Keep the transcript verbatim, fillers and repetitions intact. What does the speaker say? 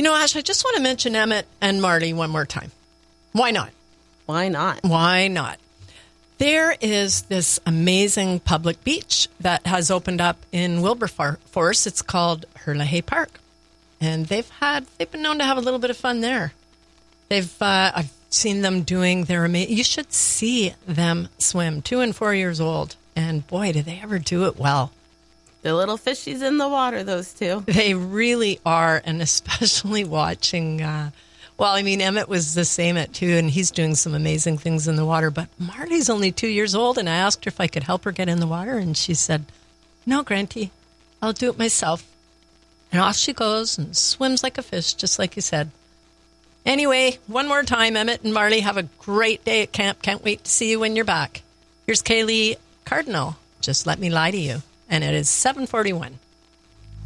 know, Ash, I just want to mention Emmett and Marley one more time. Why not? Why not? Why not? There is this amazing public beach that has opened up in Wilberforce. It's called Herlihy Park. And they've had, they've been known to have a little bit of fun there. They've, uh, I've seen them doing their amazing, you should see them swim, two and four years old. And boy, do they ever do it well. The little fishies in the water, those two. They really are. And especially watching, uh, well, I mean, Emmett was the same at two, and he's doing some amazing things in the water. But Marley's only two years old, and I asked her if I could help her get in the water, and she said, no, Granty, I'll do it myself. And off she goes and swims like a fish, just like you said. Anyway, one more time, Emmett and Marley, have a great day at camp. Can't wait to see you when you're back. Here's Kaylee Cardinal. Just Let Me Lie to You. And it is seven forty-one.